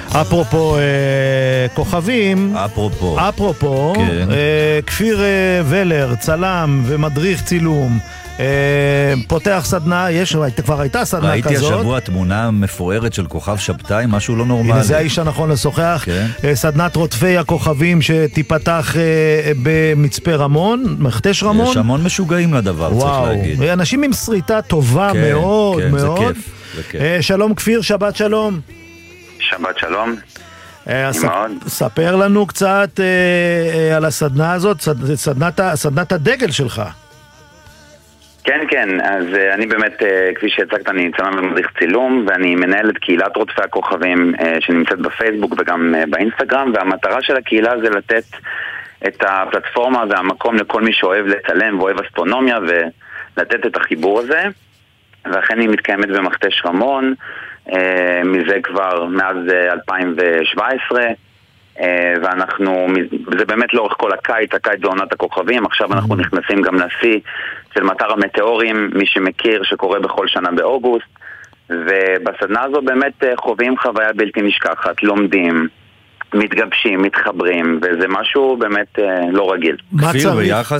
אפרופו כוכבים, אפרופו כפיר ולר, צלם ומדריך צילום, פותח סדנה, כבר הייתה סדנה כזאת. ראיתי השבוע תמונה מפוארת של כוכב שבתאי, משהו לא נורמלי. הנה זה האיש הנכון לשוחח. סדנת רוטפי הכוכבים שתיפתח במצפה רמון, מכתש רמון. יש המון משוגעים לדבר, צריך להגיד. אנשים עם שריטה טובה מאוד מאוד. שלום כפיר, שבת שלום. שבת שלום. ספר לנו קצת על הסדנה הזאת, סדנת הדגל שלך. כן, אז אני באמת, כפי שהצגת, אני צלם ומדריך צילום, ואני מנהל את קהילת רודפי הכוכבים שנמצאת בפייסבוק וגם באינסטגרם, והמטרה של הקהילה זה לתת את הפלטפורמה והמקום לכל מי שאוהב לצלם ואוהב אסטרונומיה, ולתת את החיבור הזה, ואכן היא מתקיימת במכתש רמון, מזה כבר מאז 2017, ואנחנו, זה באמת לאורך כל הקיץ זה עונת הכוכבים, עכשיו אנחנו נכנסים גם לשיא של מטר המטאורים, מי שמכיר, שקורה בכל שנה באוגוסט, ובסדנה הזו באמת חווים חוויה בלתי נשכחת, לומדים, מתגבשים, מתחברים, וזה משהו באמת לא רגיל. כפיר,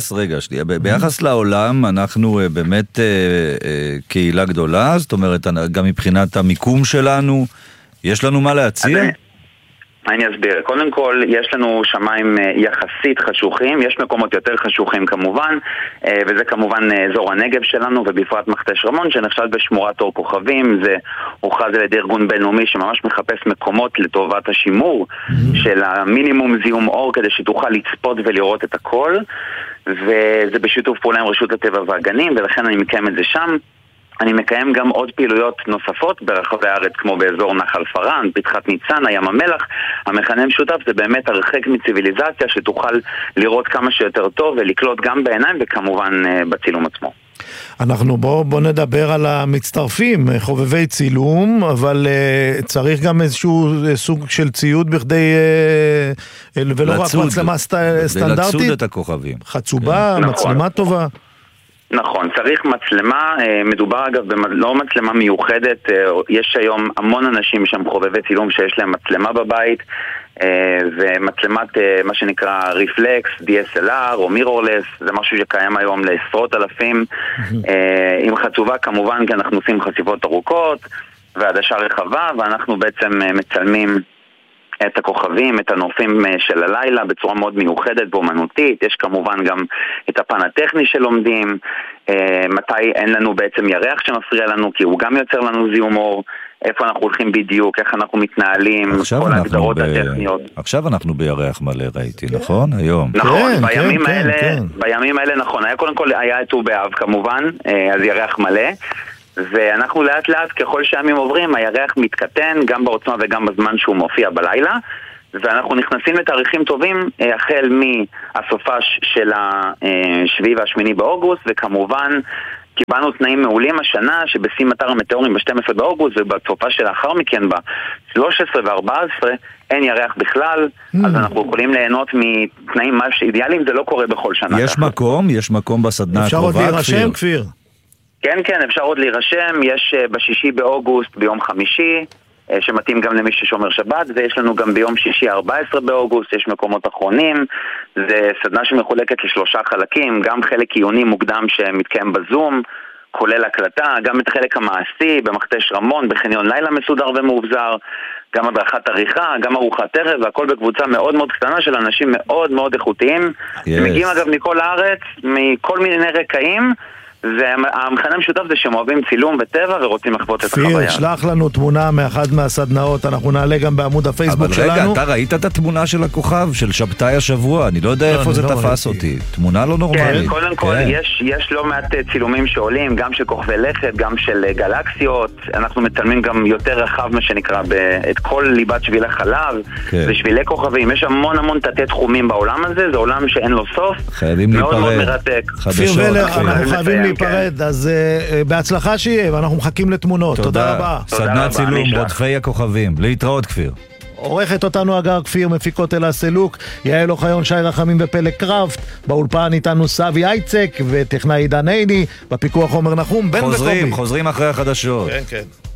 ביחס לעולם אנחנו באמת קהילה גדולה, זאת אומרת גם מבחינת המיקום שלנו, יש לנו מה להציע? אני אסביר. קודם כל, יש לנו שמיים יחסית חשוכים, יש מקומות יותר חשוכים כמובן, וזה כמובן אזור הנגב שלנו, ובפרט מכתש רמון, שנחשב בשמורת אור כוכבים. זה הוכרז על ידי ארגון בינלאומי שממש מחפש מקומות לטובת השימור של המינימום זיהום אור, כדי שתוכל לצפות ולראות את הכל, וזה בשיתוף פעולה עם רשות הטבע והגנים, ולכן אני מקיים את זה שם. אני מקיים גם עוד פעילויות נוספות ברחבי הארץ, כמו באזור נחל פרן, פתחת ניצן, הים המלח. המכנה משותף זה באמת הרחק מציביליזציה שתוכל לראות כמה שיותר טוב ולקלוט גם בעיניים וכמובן בצילום עצמו. אנחנו בוא נדבר על המצטרפים, חובבי צילום, אבל צריך גם איזשהו סוג של ציוד בכדי, ולא רק מצלמה סטנדרטית. לצוד את הכוכבים. חצובה, מצלמה טובה. נכון, צריך מצלמה, מדובר אגב לא מצלמה מיוחדת, יש היום המון אנשים שהם חובבי צילום שיש להם מצלמה בבית, ומצלמת מה שנקרא ריפלקס, DSLR או מירורלס, זה משהו שקיים היום לעשרות אלפים, עם חצובה כמובן, כי אנחנו עושים חשיפות ארוכות ועדשה רחבה, ואנחנו בעצם מצלמים את הכוכבים, את הנופים של הלילה בצורה מאוד מיוחדת ואומנותית. יש כמובן גם את הפן הטכני שלומדים, מתי אין לנו בעצם ירח שמפריע לנו, כי הוא גם יוצר לנו זיהום אור, איפה אנחנו הולכים בדיוק, איך אנחנו מתנהלים, כל ההגדרות הטכניות. עכשיו אנחנו בירח מלא, ראיתי, נכון? היום. נכון, בימים האלה נכון, היה קודם כל, היה את באב כמובן, אז ירח מלא, ואנחנו לאט לאט ככל שהימים עוברים הירח מתקטן גם בעוצמה וגם בזמן שהוא מופיע בלילה, ואנחנו נכנסים לתאריכים טובים החל מהסופש של השביעי והשמיני באוגוסט, וכמובן קיבלנו תנאים מעולים השנה שבשיא מטר המטאורים ב-12 באוגוסט, ובתקופה שלאחר מכן ב-13 ו-14 אין ירח בכלל, אז אנחנו יכולים ליהנות מתנאים ממש אידיאליים. זה לא קורה בכל שנה. יש מקום בסדנה אפשר עוד להירשם, כפיר? כן, אפשר עוד להירשם. יש ב6 באוגוסט ביום חמישי, שמתאים גם למי ששומר שבת, ויש לנו גם ביום שישי 14 באוגוסט, יש מקומות אחרונים. זה סדנה שמחולקת לשלושה חלקים, גם חלק עיוני מוקדם שמתקיים בזום, כולל הקלטה, גם את חלק המעשי במכתש רמון, בחניון לילה מסודר ומאובזר, גם הדרכת עריכה, גם ארוחת ערב, והכל בקבוצה מאוד מאוד קטנה של אנשים מאוד מאוד איכותיים, שמגיעים אגב מכל הארץ, מכל מיני רקעים, והמכנה המשותף זה שהם אוהבים צילום וטבע ורוצים לחוות את החוויה. כפיר, שלח לנו תמונה מאחד מהסדנאות, אנחנו נעלה גם בעמוד הפייסבוק שלנו. אבל רגע, אתה ראית את התמונה של הכוכב, של שבתאי השבוע? אני לא יודע איפה זה תפס אותי. תמונה לא נורמלית. כן, קודם כל, יש לא מעט צילומים שעולים, גם של כוכבי לכת, גם של גלקסיות. אנחנו מצלמים גם יותר רחב, מה שנקרא, את כל ליבת שביל החלב, ושבילי כוכבים. יש המון תתי תחומים בעולם הזה, זה עולם שאין לו סוף. חייבים להיפרד. כפיר ולר, אנחנו חייבים להיפרד, אז בהצלחה שיהיה, ואנחנו מחכים לתמונות. תודה רבה. סדנת צילום, רודפי הכוכבים. להתראות, כפיר. עורכת אותנו אגר כפיר, מפיקות אלה סלוק, יעל אוחיון, שי רחמים ופלג קראפט, באולפן איתנו סבי אייצק וטכנאי עידן עיני, בפיקוח עומר נחום, חוזרים אחרי החדשות. כן.